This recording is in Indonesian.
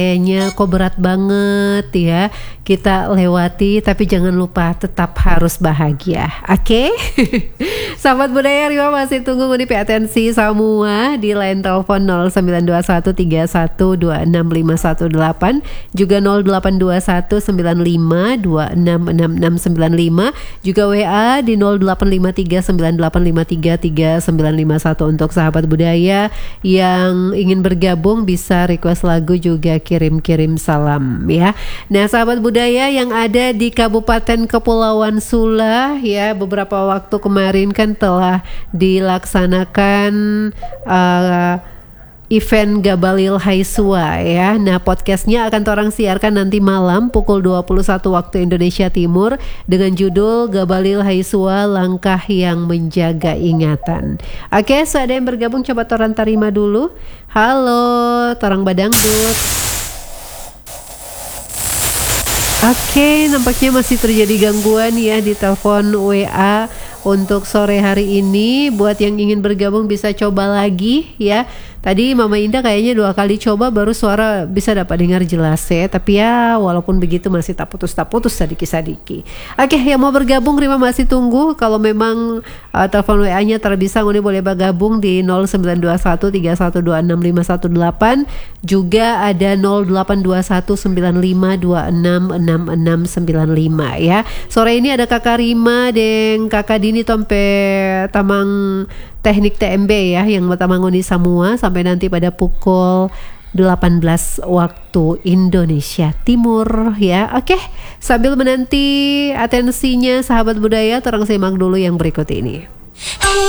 kayaknya kok berat banget ya, kita lewati, tapi jangan lupa tetap harus bahagia. Oke? Sahabat budaya, Rima masih tunggu ngudip atensi semua di line telepon 092131265518, juga 082195266695, juga WA di 085398533951. Untuk sahabat budaya yang ingin bergabung bisa request lagu, juga kirim-kirim salam ya. Nah, sahabat budaya yang ada di Kabupaten Kepulauan Sula ya, beberapa waktu kemarin kan telah dilaksanakan event Gabalil Haisua ya. Nah, podcastnya akan torang siarkan nanti malam pukul 21 waktu Indonesia Timur dengan judul Gabalil Haisua, Langkah yang Menjaga Ingatan. Oke, so ada yang bergabung, coba torang terima dulu. Halo, torang badangdut. Oke, nampaknya masih terjadi gangguan ya di telepon WA untuk sore hari ini. Buat yang ingin bergabung bisa coba lagi ya. Tadi Mama Indah kayaknya 2 kali coba baru suara bisa dapat dengar jelas ya. Tapi ya walaupun begitu masih tak putus sadiki-sadiki. Oke, yang mau bergabung Rima masih tunggu. Kalau memang telepon WA-nya terbisa, ini boleh bergabung di 092131265518. Juga ada 082195266695 ya. Sore ini ada Kakak Rima dan Kakak Dini Tompe Tamang Teknik TMB ya, yang Tamangoni semua sampai nanti pada pukul 18 waktu Indonesia Timur ya. Oke, sambil menanti atensinya sahabat budaya, terang simak dulu yang berikut ini.